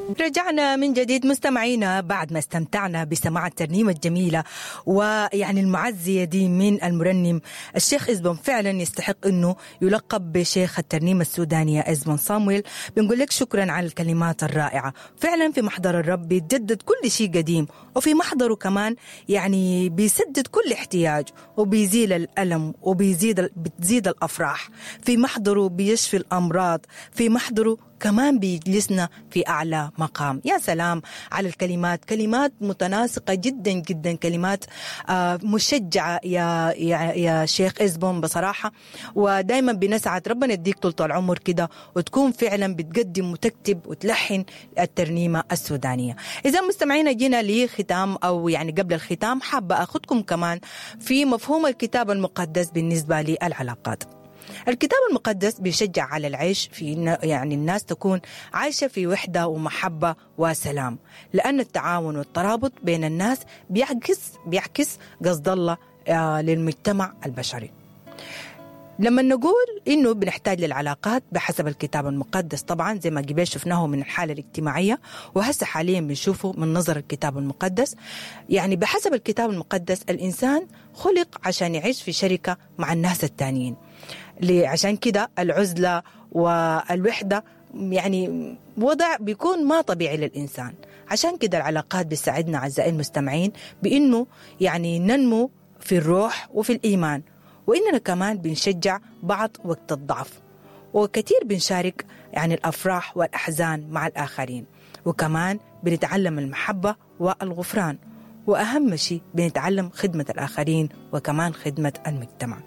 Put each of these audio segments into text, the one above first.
رجعنا من جديد مستمعينا بعد ما استمتعنا بسماع الترنيمة الجميلة ويعني المعزية دي من المرنم الشيخ إزبون. فعلا يستحق أنه يلقب بشيخ الترنيمة السودانية إزبون صامويل. بنقول لك شكرا على الكلمات الرائعة. فعلا في محضر الرب بيتجدد كل شيء قديم، وفي محضره كمان يعني بيسدد كل احتياج وبيزيل الألم بتزيد الأفراح. في محضره بيشفي الأمراض، في محضره كمان بيجلسنا في أعلى مقام. يا سلام على الكلمات، كلمات متناسقة جدا جدا، كلمات مشجعة يا شيخ إزبون بصراحة. ودايما بنسعد ربنا يديك طول العمر كده وتكون فعلا بتقدم وتكتب وتلحن الترنيمة السودانية. إذا مستمعين جينا لختام أو يعني قبل الختام حابة أخذكم كمان في مفهوم الكتاب المقدس بالنسبة للعلاقات. الكتاب المقدس بيشجع على العيش في يعني الناس تكون عايشة في وحدة ومحبة وسلام، لأن التعاون والترابط بين الناس بيعكس قصد الله للمجتمع البشري. لما نقول إنه بنحتاج للعلاقات بحسب الكتاب المقدس، طبعا زي ما قبل شفناه من الحالة الاجتماعية وهسه حاليا بنشوفه من نظر الكتاب المقدس. يعني بحسب الكتاب المقدس الإنسان خلق عشان يعيش في شركة مع الناس التانيين. عشان كده العزلة والوحدة يعني وضع بيكون ما طبيعي للإنسان. عشان كده العلاقات بتساعدنا أعزائي المستمعين بإنه يعني ننمو في الروح وفي الإيمان، وإننا كمان بنشجع بعض وقت الضعف، وكثير بنشارك يعني الأفراح والأحزان مع الآخرين، وكمان بنتعلم المحبة والغفران، وأهم شيء بنتعلم خدمة الآخرين وكمان خدمة المجتمع.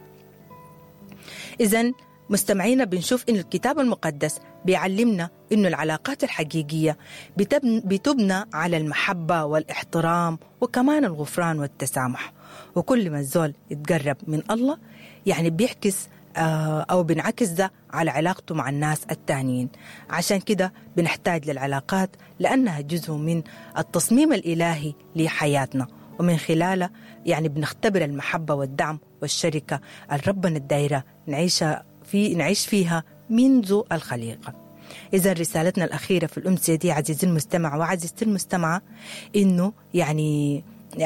إذن مستمعينا بنشوف إن الكتاب المقدس بيعلمنا إنه العلاقات الحقيقية بتبنى على المحبة والاحترام وكمان الغفران والتسامح. وكل ما الزول يتقرب من الله يعني بيعكس أو بنعكس ده على علاقته مع الناس التانيين. عشان كده بنحتاج للعلاقات لأنها جزء من التصميم الإلهي لحياتنا، ومن خلاله يعني بنختبر المحبة والدعم والشركة الربنا الدائرة نعيش فيها منذ الخليقة. إذا رسالتنا الأخيرة في الأمسية دي عزيزي المستمع وعزيزتي المستمعة إنه يعني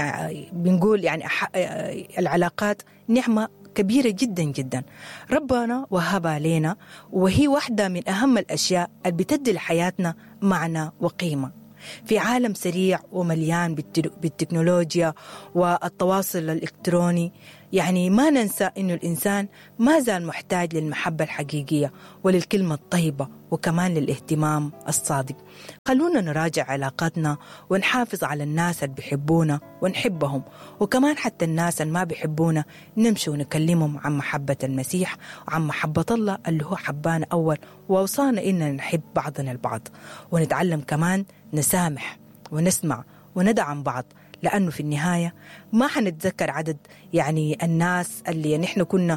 بنقول يعني العلاقات نعمة كبيرة جدا جدا ربنا وهبها لنا، وهي واحدة من أهم الأشياء اللي بتدي لحياتنا معنى وقيمة. في عالم سريع ومليان بالتكنولوجيا والتواصل الإلكتروني يعني ما ننسى إنه الإنسان ما زال محتاج للمحبة الحقيقية وللكلمة الطيبة وكمان للاهتمام الصادق. خلونا نراجع علاقاتنا ونحافظ على الناس اللي بيحبونا ونحبهم، وكمان حتى الناس اللي ما بيحبونا نمشي ونكلمهم عن محبة المسيح وعن محبة الله اللي هو حبانا أول ووصانا إننا نحب بعضنا البعض، ونتعلم كمان نسامح ونسمع وندعم بعض، لأنه في النهاية ما حنتذكر عدد يعني الناس اللي نحن كنا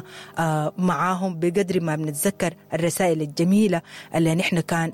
معاهم بقدر ما بنتذكر الرسائل الجميلة اللي نحن كان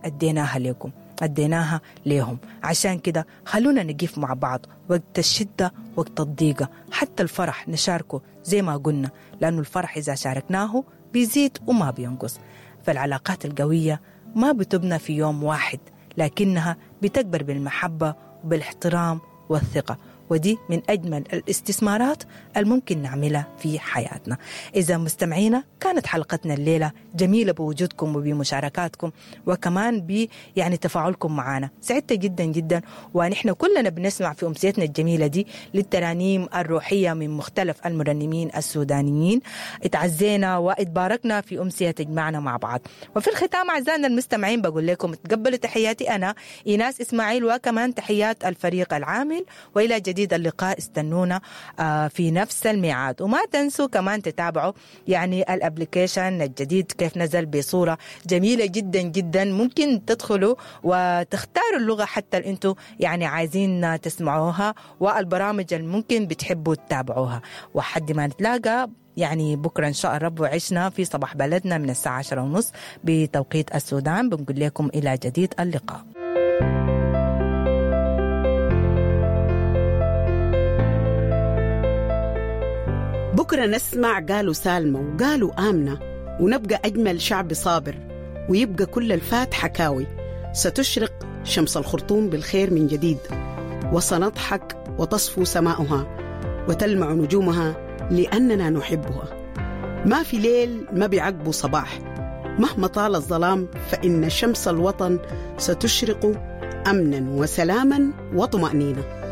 أديناها لهم. عشان كده خلونا نقف مع بعض وقت الشدة وقت الضيقة، حتى الفرح نشاركه زي ما قلنا، لأنه الفرح إذا شاركناه بيزيد وما بينقص. فالعلاقات القوية ما بتبنى في يوم واحد، لكنها بتكبر بالمحبة وبالاحترام والثقة، ودي من أجمل الاستثمارات الممكن نعملها في حياتنا. إذا مستمعينا كانت حلقتنا الليلة جميلة بوجودكم وبمشاركاتكم وكمان يعني تفاعلكم معنا. سعدت جدا جدا، ونحن كلنا بنسمع في أمسيتنا الجميلة دي للترانيم الروحية من مختلف المرنمين السودانيين. اتعزينا واتباركنا في أمسية تجمعنا مع بعض. وفي الختام أعزائنا المستمعين بقول لكم تقبلوا تحياتي أنا إيناس إسماعيل وكمان تحيات الفريق العامل، وإلى جديد اللقاء. استنونا في نفس الميعاد، وما تنسوا كمان تتابعوا يعني الابليكيشن الجديد كيف نزل بصورة جميلة جدا جدا. ممكن تدخلوا وتختاروا اللغة حتى اللي انتوا يعني عايزين تسمعوها، والبرامج اللي ممكن بتحبوا تتابعوها. وحد ما نتلاقى يعني بكرة إن شاء الرب وعشنا في صباح بلدنا من الساعة 10:30 بتوقيت السودان. بنقول لكم إلى جديد اللقاء. بكرة نسمع قالوا سالمة وقالوا آمنة، ونبقى أجمل شعب صابر، ويبقى كل الفات حكاوي. ستشرق شمس الخرطوم بالخير من جديد، وسنضحك وتصفو سماؤها وتلمع نجومها لأننا نحبها. ما في ليل ما بيعقبه صباح، مهما طال الظلام فإن شمس الوطن ستشرق أمنا وسلاما وطمأنينة.